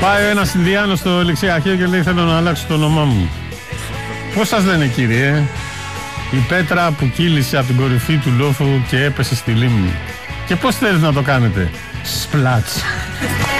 Πάει ένας Ινδιάνος στο ληξιαρχείο και λέει: θέλω να αλλάξω το όνομά μου. Πώς σας λένε, κύριε? Η πέτρα που κύλησε από την κορυφή του λόφου και έπεσε στη λίμνη. Και πώς θέλεις να το κάνετε? Σπλάτς.